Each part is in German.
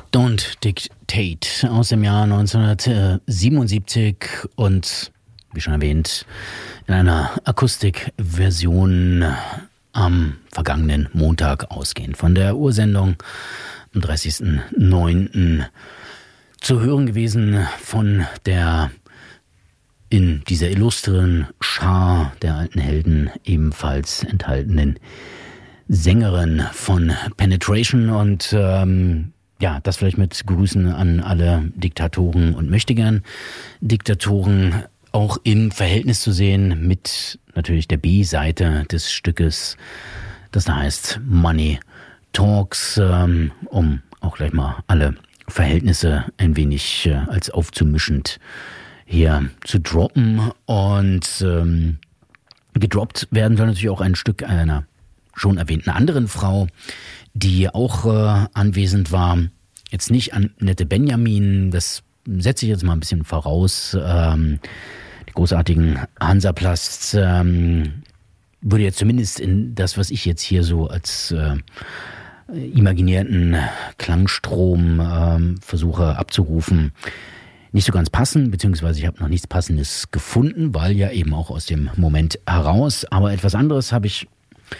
Don't Dictate aus dem Jahr 1977 und, wie schon erwähnt, in einer Akustikversion am vergangenen Montag ausgehend von der Ursendung am 30.09. zu hören gewesen von der in dieser illustren Schar der alten Helden ebenfalls enthaltenen Sängerin von Penetration und das vielleicht mit Grüßen an alle Diktatoren und Möchtegern-Diktatoren auch im Verhältnis zu sehen mit natürlich der B-Seite des Stückes, das da heißt Money Talks, um auch gleich mal alle Verhältnisse ein wenig als aufzumischend hier zu droppen. Und gedroppt werden soll natürlich auch ein Stück einer schon erwähnten anderen Frau, die auch anwesend war. Jetzt nicht Annette Benjamin, das setze ich jetzt mal ein bisschen voraus. Die großartigen Hansaplasts würde jetzt zumindest in das, was ich jetzt hier so als imaginierten Klangstrom versuche abzurufen, nicht so ganz passen, beziehungsweise ich habe noch nichts Passendes gefunden, weil ja eben auch aus dem Moment heraus. Aber etwas anderes habe ich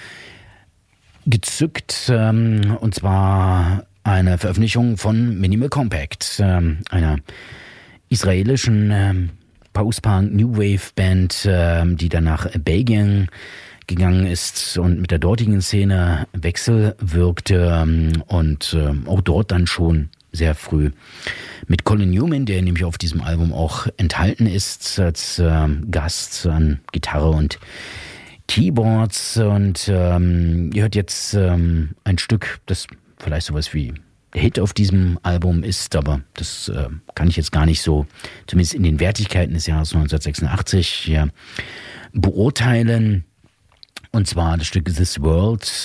gezückt, und zwar eine Veröffentlichung von Minimal Compact, einer israelischen Post-Punk New Wave Band, die dann nach Belgien gegangen ist und mit der dortigen Szene wechselwirkte und auch dort dann schon sehr früh mit Colin Newman, der nämlich auf diesem Album auch enthalten ist, als Gast an Gitarre und Keyboards. Und ihr hört jetzt ein Stück, das vielleicht sowas wie der Hit auf diesem Album ist, aber das kann ich jetzt gar nicht so, zumindest in den Wertigkeiten des Jahres 1986 beurteilen. Und zwar das Stück This World.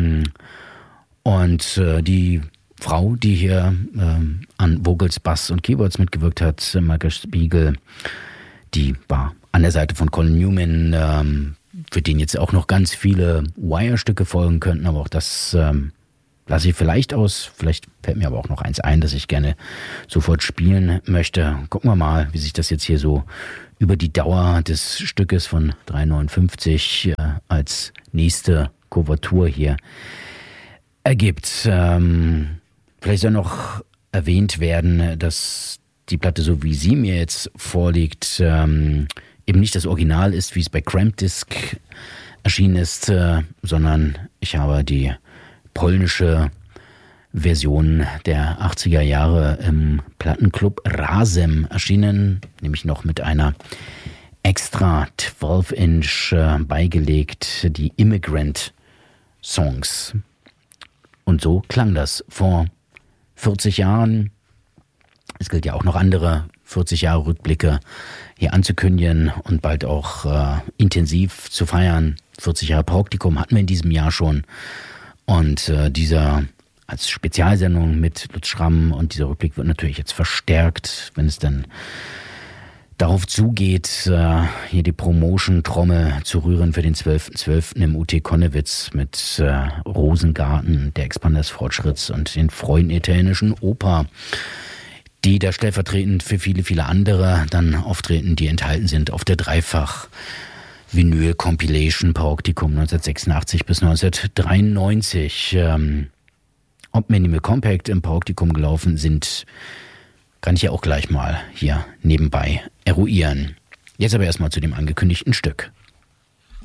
Und die Frau, die hier an Vocals, Bass und Keyboards mitgewirkt hat, Michael Spiegel, die war an der Seite von Colin Newman, für den jetzt auch noch ganz viele Wire-Stücke folgen könnten, aber auch das lasse ich vielleicht aus. Vielleicht fällt mir aber auch noch eins ein, das ich gerne sofort spielen möchte. Gucken wir mal, wie sich das jetzt hier so über die Dauer des Stückes von 3,59 als nächste Kuvertur hier ergibt. Vielleicht soll noch erwähnt werden, dass die Platte, so wie sie mir jetzt vorliegt, eben nicht das Original ist, wie es bei Cramp Disc erschienen ist, sondern ich habe die polnische Version der 80er Jahre im Plattenclub Razem erschienen, nämlich noch mit einer extra 12-Inch beigelegt, die Immigrant Songs. Und so klang das vor 40 Jahren. Es gilt ja auch noch andere 40 Jahre Rückblicke hier anzukündigen und bald auch intensiv zu feiern. 40 Jahre Praktikum hatten wir in diesem Jahr schon. Und dieser als Spezialsendung mit Lutz Schramm und dieser Rückblick wird natürlich jetzt verstärkt, wenn es dann darauf zugeht, hier die Promotion-Trommel zu rühren für den 12.12. im UT Konnewitz mit Rosengarten, der Expander des Fortschritts und den Freunden italienischen Oper, die da stellvertretend für viele, viele andere dann auftreten, die enthalten sind auf der Dreifach Vinyl Compilation Pauktikum 1986 bis 1993. Ob Minimal Compact im Pauktikum gelaufen sind, kann ich ja auch gleich mal hier nebenbei eruieren. Jetzt aber erstmal zu dem angekündigten Stück.